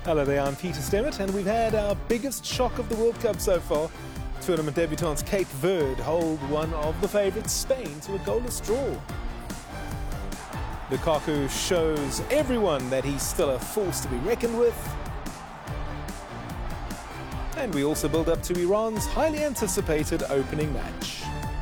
Hello there, I'm Peter Stemmett, and we've had our biggest shock of the World Cup so far. Tournament debutants Cape Verde hold one of the favourites, Spain, to a goalless draw. Lukaku shows everyone that he's still a force to be reckoned with. And we also build up to Iran's highly anticipated opening match.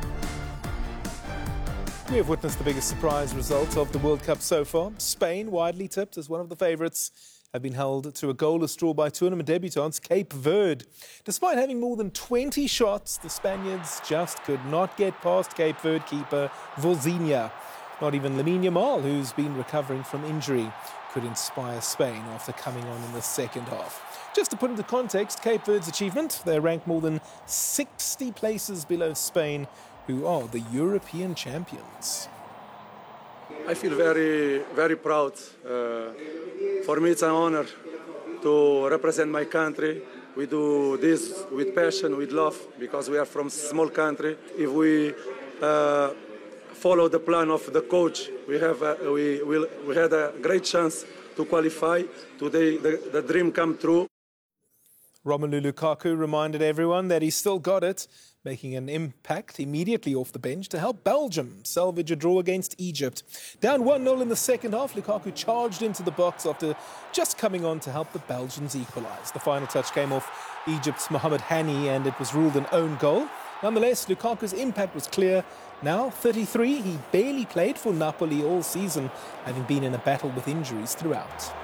We have witnessed the biggest surprise result of the World Cup so far. Spain, widely tipped as one of the favourites, have been held to a goalless draw by tournament debutants Cape Verde. Despite having more than 20 shots, the Spaniards just could not get past Cape Verde keeper Vozinha. Not even Lamine Yamal, who's been recovering from injury, could inspire Spain after coming on in the second half. Just to put into context Cape Verde's achievement, they're ranked more than 60 places below Spain, who are the European champions. I feel very, very proud. For me, it's an honor to represent my country. We do this with passion, with love, because we are from a small country. If we follow the plan of the coach, we had a great chance to qualify. Today, the dream come true. Romelu Lukaku reminded everyone that he's still got it, making an impact immediately off the bench to help Belgium salvage a draw against Egypt. Down 1-0 in the second half, Lukaku charged into the box after just coming on to help the Belgians equalise. The final touch came off Egypt's Mohamed Hani and it was ruled an own goal. Nonetheless, Lukaku's impact was clear. Now 33, he barely played for Napoli all season, having been in a battle with injuries throughout.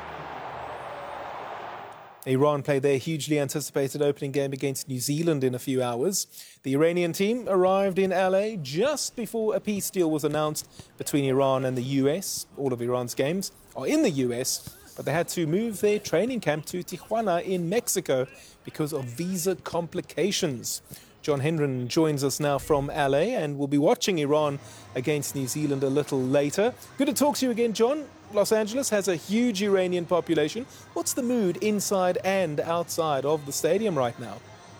Iran play their hugely anticipated opening game against New Zealand in a few hours. The Iranian team arrived in LA just before a peace deal was announced between Iran and the US. All of Iran's games are in the US, but they had to move their training camp to Tijuana in Mexico because of visa complications. John Hendren joins us now from LA and we'll be watching Iran against New Zealand a little later. Good to talk to you again, John. Los Angeles has a huge Iranian population. What's the mood inside and outside of the stadium right now?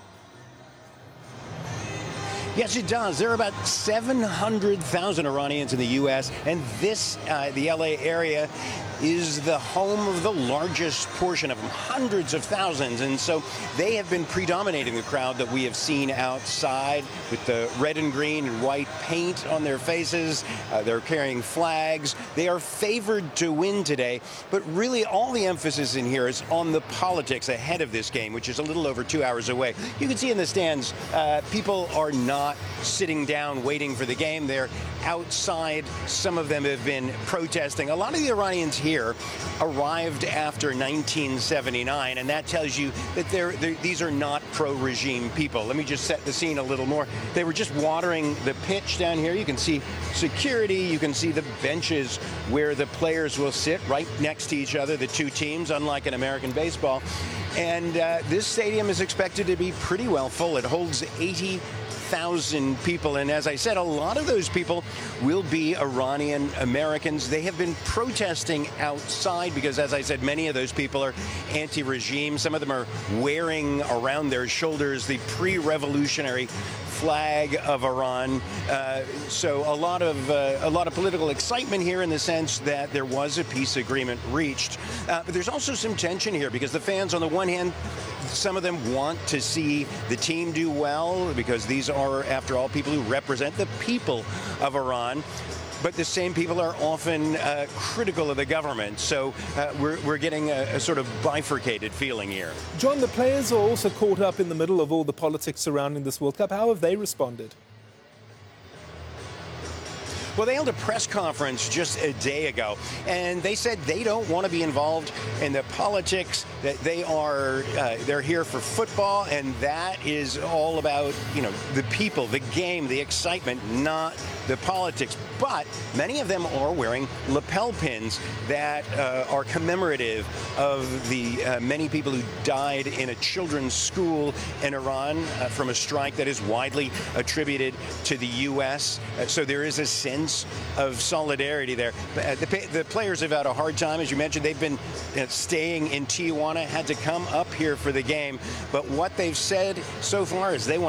Yes, it does. There are about 700,000 Iranians in the U.S., and this, the L.A. area, is the home of the largest portion of them, hundreds of thousands. And so they have been predominating the crowd that we have seen outside with the red and green and white paint on their faces. They're carrying flags. They are favored to win today. But really, all the emphasis in here is on the politics ahead of this game, which is a little over 2 hours away. You can see in the stands, people are not sitting down waiting for the game. They're outside. Some of them have been protesting. A lot of the Iranians here arrived after 1979, and that tells you that these are not pro-regime people. Let me just set the scene a little more. They were just watering the pitch down here. You can see security. You can see the benches where the players will sit right next to each other, the two teams, unlike in American baseball. And this stadium is expected to be pretty well full. It holds 80,000 people, and as I said, a lot of those people will be Iranian Americans. They have been protesting outside because, as I said, many of those people are anti-regime. Some of them are wearing around their shoulders the pre-revolutionary flag of Iran. So a lot of political excitement here in the sense that there was a peace agreement reached. But there's also some tension here because the fans, on the one hand, some of them want to see the team do well because these are, after all, people who represent the people of Iran. But the same people are often critical of the government. So we're getting a sort of bifurcated feeling here. John, the players are also caught up in the middle of all the politics surrounding this World Cup. How have they responded? Well, they held a press conference just a day ago, and they said they don't want to be involved in the politics, that they're here for football, and that is all about, the people, the game, the excitement, not the politics. But many of them are wearing lapel pins that are commemorative of the many people who died in a children's school in Iran from a strike that is widely attributed to the U.S. So there is a sense of solidarity there. The players have had a hard time, as you mentioned. They've been staying in Tijuana, had to come up here for the game. But what they've said so far is they want